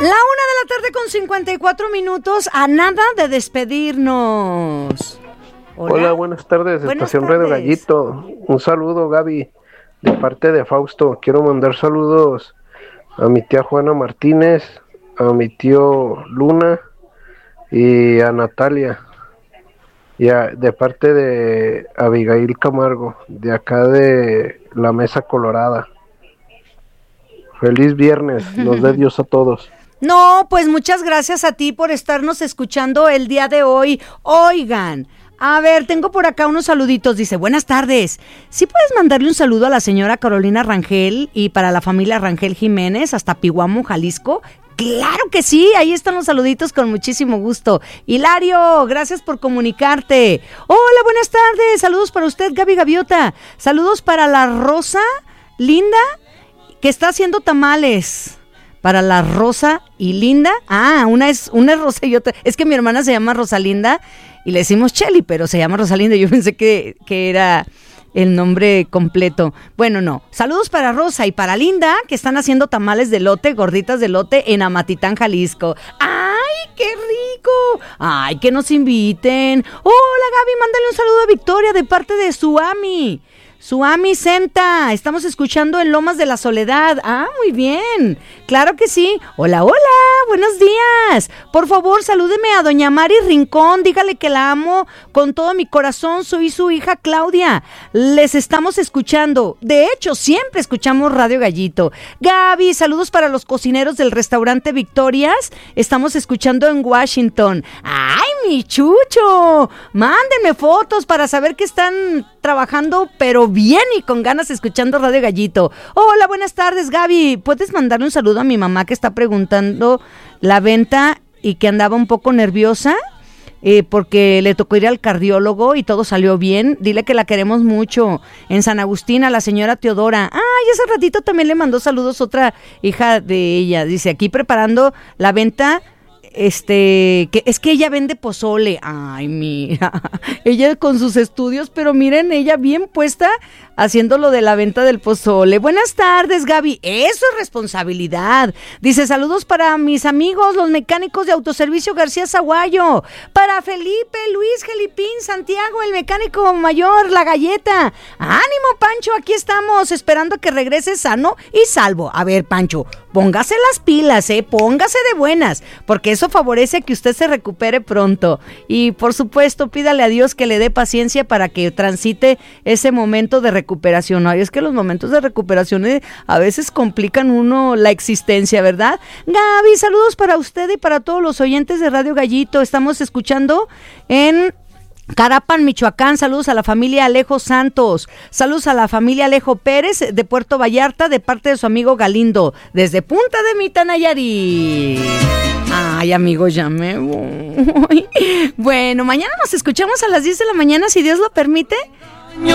1:54 a nada de despedirnos. Hola, buenas tardes, Estación Radio Gallito. Un saludo, Gaby, de parte de Fausto. Quiero mandar saludos a mi tía Juana Martínez, a mi tío Luna y a Natalia. Y de parte de Abigail Camargo, de acá de la Mesa Colorada. Feliz viernes, nos dé Dios a todos. No, pues muchas gracias a ti por estarnos escuchando el día de hoy. Oigan, a ver, tengo por acá unos saluditos. Dice, buenas tardes. ¿Sí puedes mandarle un saludo a la señora Carolina Rangel y para la familia Rangel Jiménez hasta Pihuamo, Jalisco? Claro que sí, ahí están los saluditos con muchísimo gusto. Hilario, gracias por comunicarte. Hola, buenas tardes. Saludos para usted, Gaby Gaviota. Saludos para la Rosa Linda, que está haciendo tamales. Para la Rosa y Linda. Ah, una es Rosa y otra. Es que mi hermana se llama Rosalinda y le decimos Cheli, pero se llama Rosalinda. Yo pensé que era el nombre completo. Bueno, no. Saludos para Rosa y para Linda, que están haciendo tamales de elote, gorditas de elote en Amatitán, Jalisco. ¡Ay, qué rico! ¡Ay, que nos inviten! Hola, Gaby, mándale un saludo a Victoria de parte de Suami. Suami Senta, estamos escuchando en Lomas de la Soledad. Ah, muy bien, claro que sí. Hola, hola, buenos días. Por favor, salúdeme a doña Mari Rincón, dígale que la amo con todo mi corazón. Soy su hija Claudia. Les estamos escuchando. De hecho, siempre escuchamos Radio Gallito. Gaby, saludos para los cocineros del restaurante Victorias. Estamos escuchando en Washington. ¡Ay, mi chucho! Mándenme fotos para saber que están trabajando, pero bien y con ganas escuchando Radio Gallito. Hola, buenas tardes, Gaby. ¿Puedes mandarle un saludo a mi mamá que está preguntando la venta y que andaba un poco nerviosa? Porque le tocó ir al cardiólogo y todo salió bien. Dile que la queremos mucho. En San Agustín, a la señora Teodora. Ay, hace ratito también le mandó saludos otra hija de ella. Dice, aquí preparando la venta. Que es que ella vende pozole. Ay, mira, ella con sus estudios, pero miren, ella bien puesta haciendo lo de la venta del pozole. Buenas tardes, Gaby, eso es responsabilidad. Dice, saludos para mis amigos, los mecánicos de Autoservicio García Zaguayo, para Felipe, Luis, Gelipín, Santiago, el mecánico mayor, La Galleta. Ánimo, Pancho, aquí estamos esperando que regrese sano y salvo. A ver, Pancho, póngase las pilas, póngase de buenas, porque eso favorece a que usted se recupere pronto. Y por supuesto, pídale a Dios que le dé paciencia para que transite ese momento de recuperación. Ay, es que los momentos de recuperación a veces complican uno la existencia, ¿verdad? Gaby, saludos para usted y para todos los oyentes de Radio Gallito. Estamos escuchando en Carapan, Michoacán. Saludos a la familia Alejo Santos. Saludos a la familia Alejo Pérez de Puerto Vallarta de parte de su amigo Galindo desde Punta de Mita, Nayarit. Ay, amigos, ya me voy. Bueno, mañana nos escuchamos a las 10 de la mañana, si Dios lo permite.